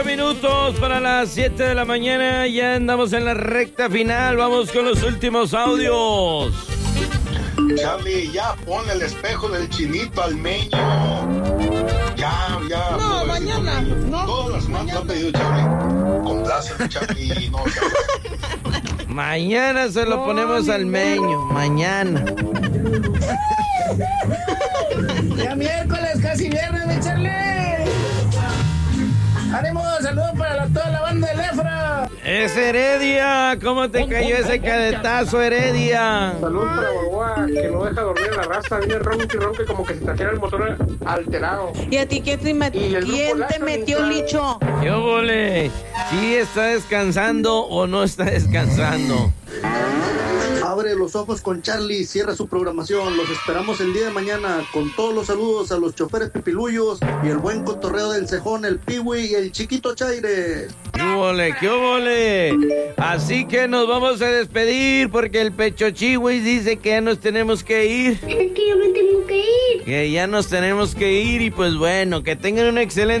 Minutos para las 7 de la mañana, ya andamos en la recta final, vamos con los últimos audios. Charlie, ya pon el espejo del chinito al meño. Ya. No, mañana. No, todas las semanas lo ha pedido Charlie. Compláceme, Charlie. No, mañana se lo ponemos al meño, mañana. Ya miércoles, casi viernes, mi Charlie. ¡Ánimo! ¡Saludos para toda la banda del Efra! ¡Es Heredia! ¿Cómo te cayó ese cadetazo, Heredia? Saludos para Guagua, que no deja dormir a la raza. Viene ronque como que se trajera el motor alterado. ¿Y a ti quién te metió, Licho? ¿Qué óvole? ¿Sí está descansando o no está descansando? Abre los ojos con Charlie, cierra su programación. Los esperamos el día de mañana con todos los saludos a los choferes pipiluyos y el buen cotorreo del cejón, el Piwi y el chiquito Chaire. ¡Qué óvole, qué óvole! Así que nos vamos a despedir porque el Pecho Chihuis dice que ya nos tenemos que ir. Es que yo me tengo que ir. Que ya nos tenemos que ir y pues bueno, que tengan un excelente